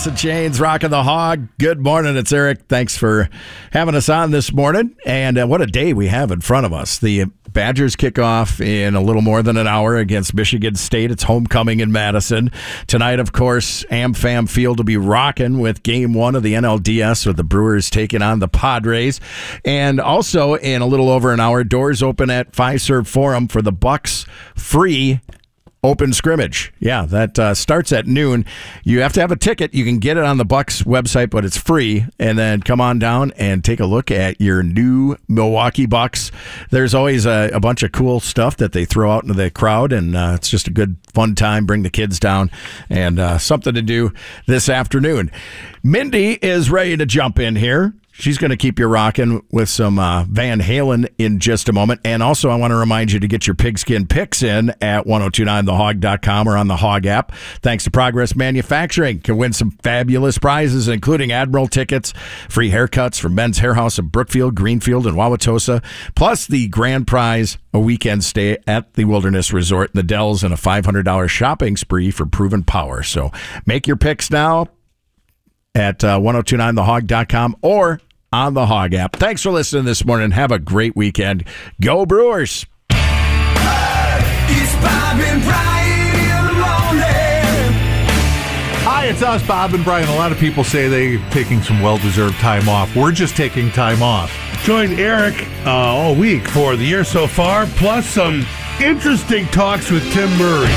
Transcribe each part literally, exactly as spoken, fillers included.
Alice in Chains, rocking the hog. Good morning, it's Eric. Thanks for having us on this morning. And uh, what a day we have in front of us. The Badgers kick off in a little more than an hour against Michigan State. It's homecoming in Madison. Tonight, of course, AmFam Field will be rocking with game one of the N L D S with the Brewers taking on the Padres. And also, in a little over an hour, doors open at Fiserv Forum for the Bucks free open scrimmage. Yeah, that uh, starts at noon. You have to have a ticket. You can get it on the Bucks website, but it's free. And then come on down and take a look at your new Milwaukee Bucks. There's always a, a bunch of cool stuff that they throw out into the crowd, and uh, it's just a good, fun time. Bring the kids down and uh, something to do this afternoon. Mindy is ready to jump in here. She's going to keep you rocking with some uh, Van Halen in just a moment. And also, I want to remind you to get your pigskin picks in at ten twenty-nine the hog dot com or on the Hog app. Thanks to Progress Manufacturing. Can win some fabulous prizes, including Admiral tickets, free haircuts from Men's Hair House of Brookfield, Greenfield, and Wauwatosa, plus the grand prize, a weekend stay at the Wilderness Resort in the Dells, and a five hundred dollars shopping spree for Proven Power. So make your picks now at uh, ten twenty-nine the hog dot com or on the Hog app. Thanks for listening this morning. Have a great weekend. Go Brewers! It's Bob and Brian in the morning. Hi, it's us, Bob and Brian. A lot of people say they're taking some well-deserved time off. We're just taking time off. Join Eric uh, all week for the year so far, plus some interesting talks with Tim Murray.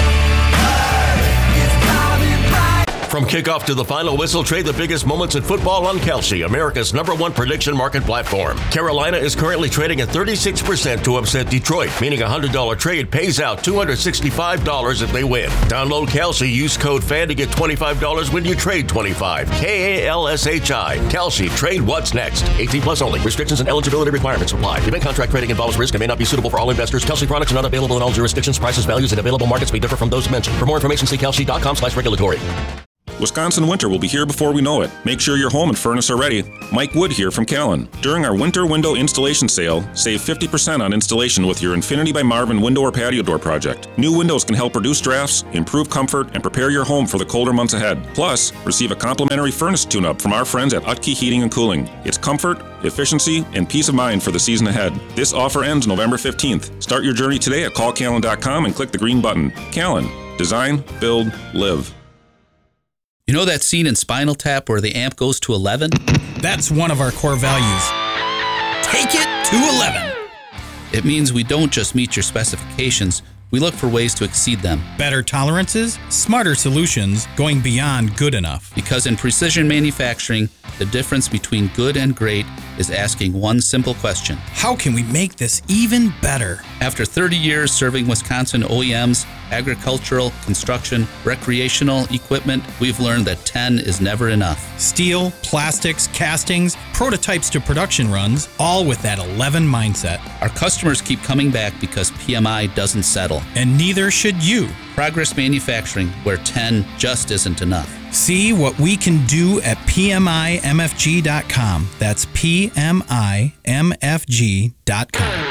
From kickoff to the final whistle, trade the biggest moments in football on Kelsey, America's number one prediction market platform. Carolina is currently trading at thirty-six percent to upset Detroit, meaning a one hundred dollars trade pays out two hundred sixty-five dollars if they win. Download Kelsey, use code FAN to get twenty-five dollars when you trade twenty-five dollars. K A L S H I. Kelsey, trade what's next. eighteen plus only. Restrictions and eligibility requirements apply. Event contract trading involves risk and may not be suitable for all investors. Kelsey products are not available in all jurisdictions. Prices, values, and available markets may differ from those mentioned. For more information, see kelsey dot com slash regulatory. Wisconsin winter will be here before we know it. Make sure your home and furnace are ready. Mike Wood here from Callan. During our winter window installation sale, save fifty percent on installation with your Infinity by Marvin window or patio door project. New windows can help reduce drafts, improve comfort, and prepare your home for the colder months ahead. Plus, receive a complimentary furnace tune-up from our friends at Utke Heating and Cooling. It's comfort, efficiency, and peace of mind for the season ahead. This offer ends November fifteenth. Start your journey today at call callan dot com and click the green button. Callan. Design, build, live. You know that scene in Spinal Tap where the amp goes to eleven? That's one of our core values. Take it to eleven. It means we don't just meet your specifications, we look for ways to exceed them. Better tolerances, smarter solutions, going beyond good enough. Because in precision manufacturing, the difference between good and great is asking one simple question. How can we make this even better? After thirty years serving Wisconsin O E Ms, agricultural, construction, recreational equipment, we've learned that ten is never enough. Steel, plastics, castings, prototypes to production runs, all with that eleven mindset. Our customers keep coming back because P M I doesn't settle. And neither should you. Progress Manufacturing, where ten just isn't enough. See what we can do at P M I M F G dot com. That's P M I M F G dot com.